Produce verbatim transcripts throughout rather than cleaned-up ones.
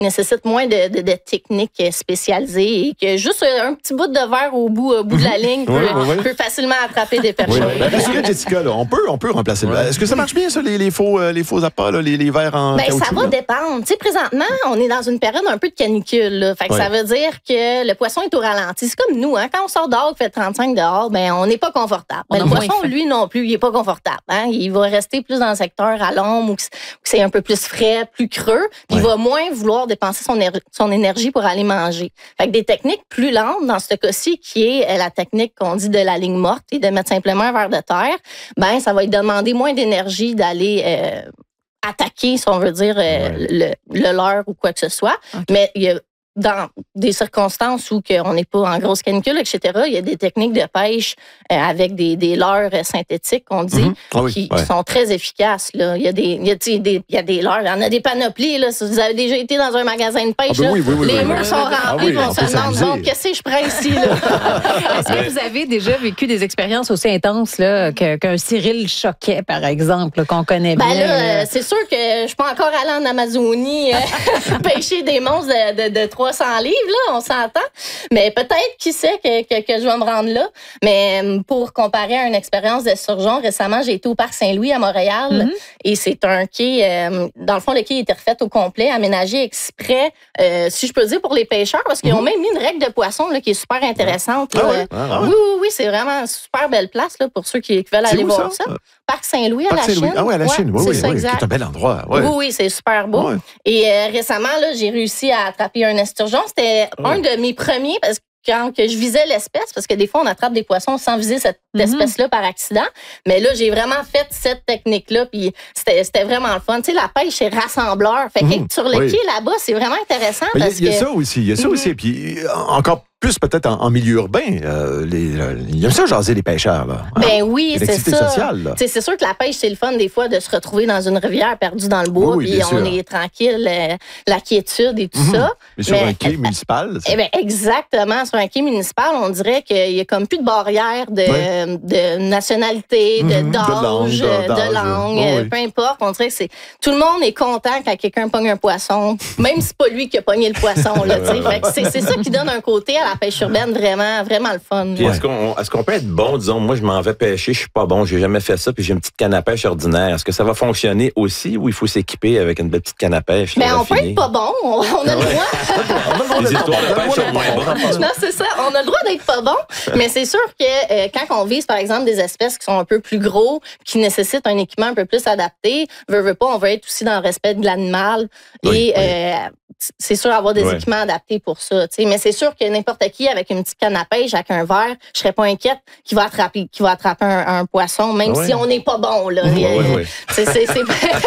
nécessitent moins de, de, de techniques spécialisées et que juste un petit bout de verre au bout, au bout de la ligne peut, oui, oui, oui. peut facilement attraper des perches. Oui. Ben, rassurez Jessica, là, on peut, on peut remplacer le verre. Est-ce que ça marche bien, ça, les, les faux, euh, les faux appâts, là, les, les verres en ben, caoutchouc? Ça va là? dépendre. Tu sais, présentement, on est dans une période un peu de canicule. Là. Fait que oui. ça veut dire que le poisson est au ralenti. C'est comme nous, hein, quand on sort dehors, il fait trente-cinq dehors, ben, on n'est pas confortable. Ben, le poisson, lui, non plus, il n'est pas confortable. Hein. Il va rester plus dans le secteur à l'ombre où c'est un peu plus frais, plus creux. Puis oui. il va moins vouloir dépenser son, er- son énergie pour aller manger. Fait que des techniques plus lentes, dans ce cas-ci, qui est la technique qu'on dit de la ligne morte et de mettre simplement un verre de terre, ben ça va lui demander moins d'énergie d'aller euh, attaquer, si on veut dire, euh, ouais. le, le leurre ou quoi que ce soit. Okay. Mais il y a dans des circonstances où on n'est pas en grosse canicule, et cetera, il y a des techniques de pêche euh, avec des, des leurres synthétiques, on dit, mm-hmm. ah oui, qui, ouais. qui sont très efficaces. Là. Il y a des, il y a, des, il y a des leurres, il y en a des panoplies. Là. Si vous avez déjà été dans un magasin de pêche, ah ben là, oui, oui, oui, les oui, murs oui. sont remplis, ah oui, on, on se demande donc qu'est-ce que je prends ici. Là? Est-ce que vous avez déjà vécu des expériences aussi intenses là, que, qu'un Cyril Choquet, par exemple, là, qu'on connaît ben bien? Là, euh, c'est sûr que je suis pas encore allée en Amazonie euh, pêcher des monstres de, de, de trois cents livres, là, on s'entend. Mais peut-être, qui sait, que, que, que je vais me rendre là. Mais pour comparer à une expérience de surgeon, récemment, j'ai été au Parc Saint-Louis à Montréal. Mm-hmm. Et c'est un quai, euh, dans le fond, le quai a été refait au complet, aménagé exprès, euh, si je peux dire, pour les pêcheurs, parce qu'ils mm-hmm. ont même mis une règle de poisson là, qui est super intéressante. Ah là. oui? Ah, oui, oui, oui, c'est vraiment une super belle place là, pour ceux qui, qui veulent c'est aller voir ça. ça. Parc Saint-Louis Parc à la Saint-Louis. Chine. Ah oui, à la ouais, Chine, oui, oui, ça, oui. exact. C'est un bel endroit. Ouais. Oui, oui, c'est super beau. Ouais. Et euh, récemment, là, j'ai réussi à attraper un esturgeon. C'était ouais. un de mes premiers, parce que quand que je visais l'espèce, parce que des fois, on attrape des poissons sans viser cette mm-hmm. espèce-là par accident. Mais là, j'ai vraiment fait cette technique-là, puis c'était, c'était vraiment le fun. Tu sais, la pêche, c'est rassembleur. Fait que mm-hmm. sur le oui. quai, là-bas, c'est vraiment intéressant. Mais parce il y a, que... y a ça aussi, il y a ça mm-hmm. aussi. Puis encore plus peut-être en, en milieu urbain, euh, les, euh, ils aiment ça jaser les pêcheurs, là. Hein? Ben oui, c'est ça. Sociale, là. C'est sûr que la pêche, c'est le fun des fois de se retrouver dans une rivière perdue dans le bois, oui, oui, puis on sûr. est tranquille, euh, la quiétude et tout mm-hmm. ça. Mais sur Mais, un quai municipal? Eh ben exactement, sur un quai municipal, on dirait qu'il y a comme plus de barrière de, oui. de nationalité, mm-hmm. de d'âge, de langue, de langue oh, oui. peu importe. On dirait que c'est tout le monde est content quand quelqu'un pogne un poisson, même si c'est pas lui qui a pogné le poisson. Là, fait que c'est, c'est ça qui donne un côté à la pêche urbaine vraiment, vraiment le fun. Puis est-ce qu'on, est-ce qu'on peut être bon, disons, moi je m'en vais pêcher, je suis pas bon, j'ai jamais fait ça, puis j'ai une petite canne à pêche ordinaire. Est-ce que ça va fonctionner aussi ou il faut s'équiper avec une belle petite canne à pêche? Mais on peut être pas bon, on, on a le droit. Les histoires de pêche sont moins bonnes. Non, c'est ça, on a le droit d'être pas bon, mais c'est sûr que euh, quand on vise, par exemple, des espèces qui sont un peu plus gros, qui nécessitent un équipement un peu plus adapté, veut, veut pas, on veut être aussi dans le respect de l'animal oui, et oui. Euh, c'est sûr avoir des ouais. équipements adaptés pour ça. T'sais. Mais c'est sûr que n'importe qui avec une petite canne à pêche, avec un verre, je serais pas inquiète qu'il va attraper, qu'il va attraper un, un poisson, même ouais. si on n'est pas bon. Là. Ouais, ouais, ouais. C'est, c'est, c'est...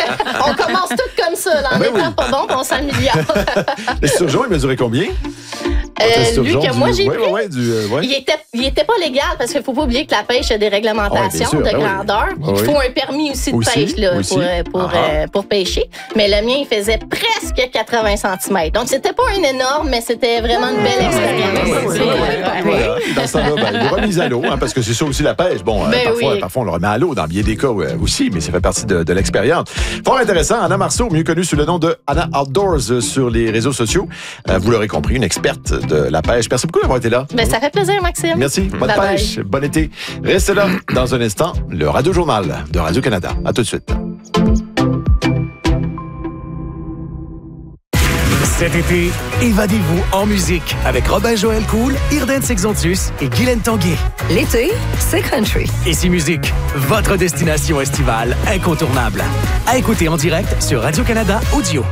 on commence tout comme ça, là, en ben étant oui. pas bon, puis on s'améliore. Le surgeon, il mesurait combien? Euh, lui que moi j'ai ouais, pris, ouais, du, euh, ouais. il était, il était pas légal parce qu'il faut pas oublier que la pêche a des réglementations ouais, de ben grandeur. Oui. Il faut un permis aussi de aussi, pêche là, aussi. pour pour, euh, pour pêcher. Mais le mien il faisait presque quatre-vingts centimètres. Donc c'était pas un énorme, mais c'était vraiment une belle expérience. Dans ce temps-là, ben, il est remis à l'eau, hein, parce que c'est ça aussi la pêche. Bon, ben euh, parfois, oui. parfois on le remet à l'eau dans bien des cas euh, aussi, mais ça fait partie de, de l'expérience. Fort intéressant, Anna Marceau, mieux connue sous le nom de Anna Outdoors euh, sur les réseaux sociaux. Euh, vous l'aurez compris, une experte de la pêche. Merci beaucoup d'avoir été là. Ben, ça fait plaisir, Maxime. Merci. Bonne bye pêche. Bye. Bon été. Restez là. Dans un instant, le Radio Journal de Radio-Canada. À tout de suite. Cet été, évadez-vous en musique avec Robin Joël Cool, Irden Sexontus et Guylaine Tanguay. L'été, c'est country. Ici Musique, votre destination estivale incontournable. À écouter en direct sur Radio-Canada Audio.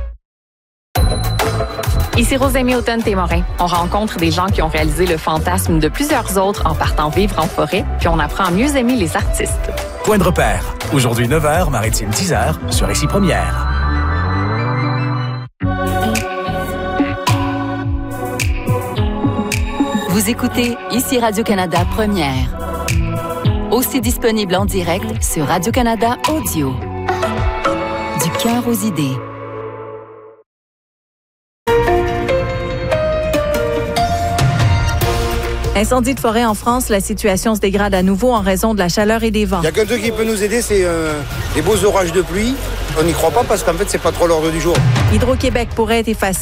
Ici Rosemie Automne-Témorin. On rencontre des gens qui ont réalisé le fantasme de plusieurs autres en partant vivre en forêt, puis on apprend à mieux aimer les artistes. Point de repère. Aujourd'hui neuf heures, Maritime dix heures, sur Ici Première. Vous écoutez Ici Radio-Canada Première. Aussi disponible en direct sur Radio-Canada Audio. Du cœur aux idées. Incendie de forêt en France, la situation se dégrade à nouveau en raison de la chaleur et des vents. Il y a quelqu'un qui peut nous aider, c'est euh, les beaux orages de pluie. On n'y croit pas parce qu'en fait, c'est pas trop l'ordre du jour. Hydro-Québec pourrait être effacé